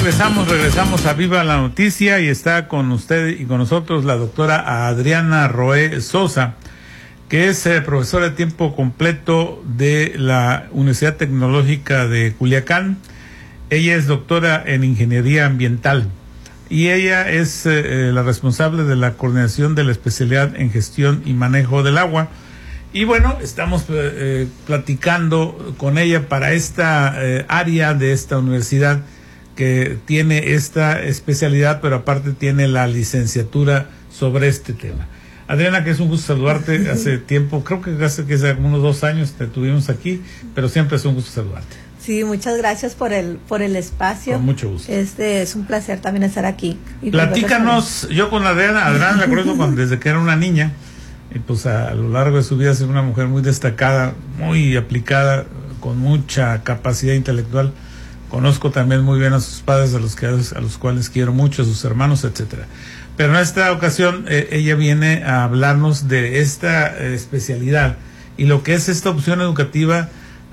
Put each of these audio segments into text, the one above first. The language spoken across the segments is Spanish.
regresamos a Viva la Noticia y está con usted y con nosotros la doctora Adriana Roé Sosa, que es profesora de tiempo completo de la Universidad Tecnológica de Culiacán. Ella es doctora en Ingeniería Ambiental y ella es la responsable de la coordinación de la especialidad en Gestión y Manejo del Agua. Y bueno, estamos platicando con ella para esta área de esta universidad que tiene esta especialidad, pero aparte tiene la licenciatura sobre este tema. Adriana, que es un gusto saludarte. Hace tiempo, creo que hace unos 2 años te tuvimos aquí, pero siempre es un gusto saludarte. Sí, muchas gracias por el espacio. Con mucho gusto. Es un placer también estar aquí. Platícanos, yo con Adriana me acuerdo desde que era una niña, y pues a lo largo de su vida es una mujer muy destacada, muy aplicada, con mucha capacidad intelectual. Conozco también muy bien a sus padres, a los cuales quiero mucho, a sus hermanos, etcétera. Pero en esta ocasión ella viene a hablarnos de esta especialidad y lo que es esta opción educativa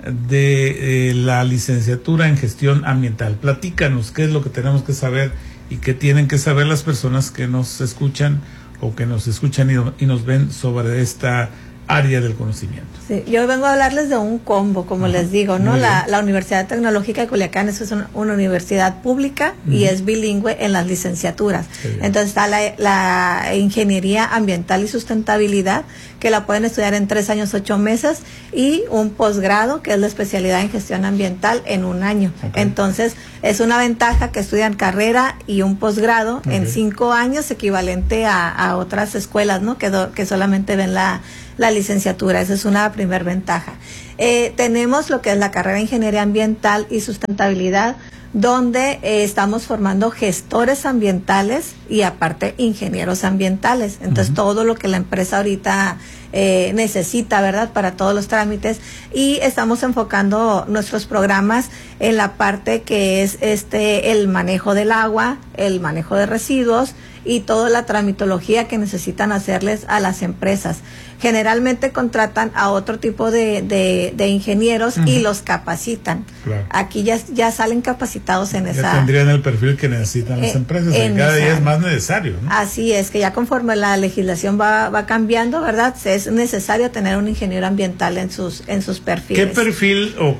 de la licenciatura en Gestión Ambiental. Platícanos qué es lo que tenemos que saber y qué tienen que saber las personas que nos escuchan o que nos escuchan y nos ven sobre esta área del conocimiento. Sí, yo vengo a hablarles de un combo, como les digo, ¿no? La Universidad Tecnológica de Culiacán es una universidad pública y es bilingüe en las licenciaturas. Entonces está la Ingeniería Ambiental y Sustentabilidad, que la pueden estudiar en 3 años, 8 meses, y un posgrado, que es la especialidad en Gestión Ambiental, en 1 año. Entonces, es una ventaja que estudian carrera y un posgrado en 5 años, equivalente a otras escuelas, ¿no? Que solamente ven la licenciatura. Esa es una primer ventaja. Tenemos lo que es la carrera de Ingeniería Ambiental y Sustentabilidad, donde estamos formando gestores ambientales y aparte ingenieros ambientales. Entonces, todo lo que la empresa ahorita necesita, ¿verdad?, para todos los trámites, y estamos enfocando nuestros programas en la parte que es el manejo del agua, el manejo de residuos y toda la tramitología que necesitan hacerles a las empresas. Generalmente contratan a otro tipo de ingenieros y los capacitan. Claro. Aquí ya salen capacitados en esa... Ya tendrían el perfil que necesitan las empresas, y cada día es más necesario, ¿no? Así es, que ya conforme la legislación va cambiando, ¿verdad?, es necesario tener un ingeniero ambiental en sus perfiles. ¿Qué perfil o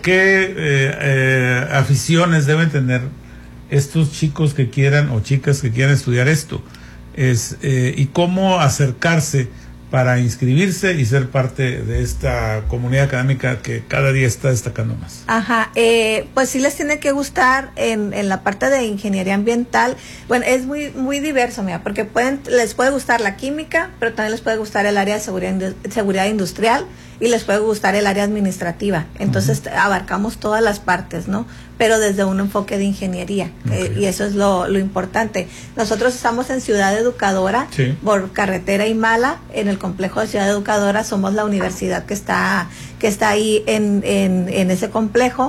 qué aficiones deben tener estos chicos que quieran o chicas que quieran estudiar esto? Y cómo acercarse para inscribirse y ser parte de esta comunidad académica que cada día está destacando más. Pues sí les tiene que gustar en la parte de ingeniería ambiental. Bueno, es muy diverso, mira, porque les puede gustar la química, pero también les puede gustar el área de seguridad industrial y les puede gustar el área administrativa. Entonces abarcamos todas las partes, ¿no? Pero desde un enfoque de ingeniería. Y eso es lo importante. Nosotros estamos en Ciudad Educadora, por Carretera y Mala, en el complejo de Ciudad Educadora. Somos la universidad que está ahí en ese complejo.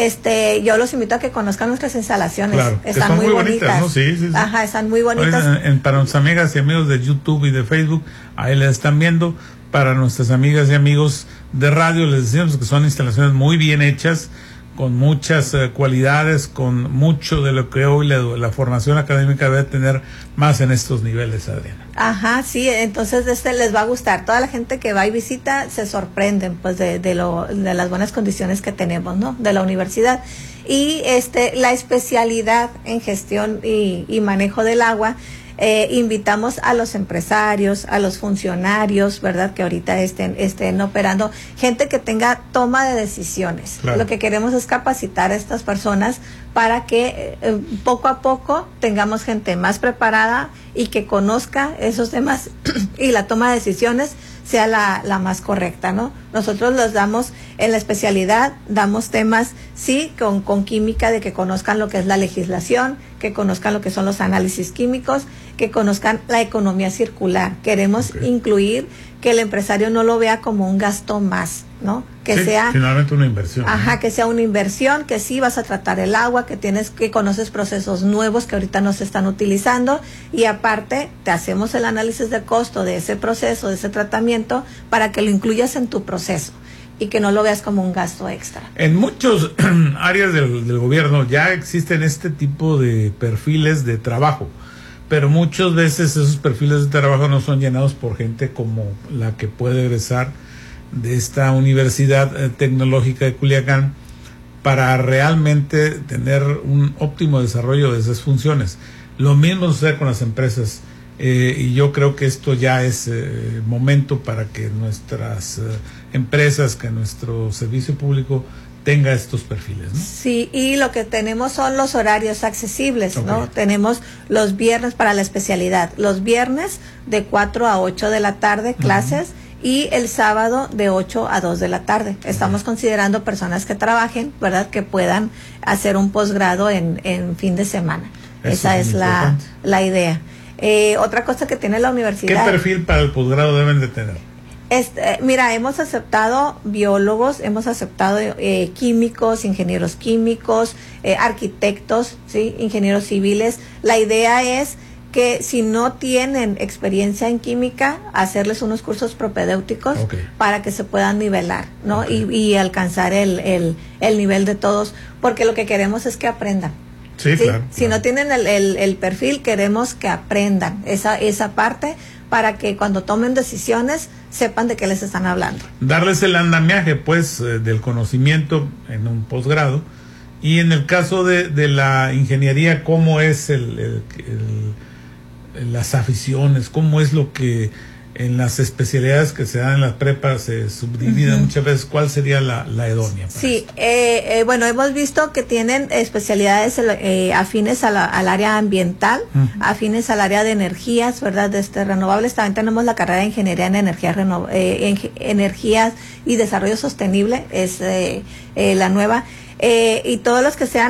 Yo los invito a que conozcan nuestras instalaciones. Claro, están muy bonitas, ¿no? Sí. Están muy bonitas. Para nuestras amigas y amigos de YouTube y de Facebook, ahí las están viendo. Para nuestras amigas y amigos de radio, les decimos que son instalaciones muy bien hechas, con muchas cualidades, con mucho de lo que hoy la formación académica debe tener más en estos niveles, Adriana. Sí, entonces les va a gustar. Toda la gente que va y visita se sorprenden, pues, de las buenas condiciones que tenemos, ¿no?, de la universidad. Y la especialidad en gestión y manejo del agua, invitamos a los empresarios, a los funcionarios, ¿verdad?, que ahorita estén operando, gente que tenga toma de decisiones. Claro. Lo que queremos es capacitar a estas personas para que poco a poco tengamos gente más preparada y que conozca esos temas y la toma de decisiones sea la más correcta, ¿no? Nosotros los damos en la especialidad, damos temas, sí, con química, de que conozcan lo que es la legislación, que conozcan lo que son los análisis químicos, que conozcan la economía circular. Queremos incluir que el empresario no lo vea como un gasto más, ¿no? Que sea finalmente una inversión. Que sea una inversión, que sí vas a tratar el agua, que conoces procesos nuevos que ahorita no se están utilizando, y aparte te hacemos el análisis de costo de ese proceso, de ese tratamiento, para que lo incluyas en tu proceso. y que no lo veas como un gasto extra. En muchas áreas del gobierno ya existen este tipo de perfiles de trabajo, pero muchas veces esos perfiles de trabajo no son llenados por gente como la que puede egresar de esta Universidad Tecnológica de Culiacán para realmente tener un óptimo desarrollo de esas funciones. Lo mismo sucede con las empresas, y yo creo que esto ya es momento para que nuestras empresas, que nuestro servicio público tenga estos perfiles, ¿no? Sí, y lo que tenemos son los horarios accesibles, ¿no? Tenemos los viernes para la especialidad, los viernes de 4 a 8 de la tarde, clases, y el sábado de 8 a 2 de la tarde. Estamos considerando personas que trabajen, ¿verdad?, que puedan hacer un posgrado en fin de semana. Esa es la idea. Otra cosa que tiene la universidad. ¿Qué perfil para el posgrado deben de tener? Mira, hemos aceptado biólogos, hemos aceptado químicos, ingenieros químicos, arquitectos, ¿sí?, ingenieros civiles. La idea es que si no tienen experiencia en química, hacerles unos cursos propedéuticos para que se puedan nivelar, ¿no? Y alcanzar el nivel de todos, porque lo que queremos es que aprendan. Sí, ¿sí? Claro. Si no tienen el perfil, queremos que aprendan esa parte para que cuando tomen decisiones sepan de qué les están hablando. Darles el andamiaje, pues, del conocimiento en un posgrado. Y en el caso de la ingeniería, ¿cómo es las aficiones? ¿Cómo es lo que en las especialidades que se dan en las prepas se subdividen muchas veces? ¿Cuál sería la idónea? Sí, bueno, hemos visto que tienen especialidades afines al área ambiental, afines al área de energías, ¿verdad?, renovables. También tenemos la carrera de ingeniería en energías y desarrollo sostenible, es la nueva. Y todos los que sean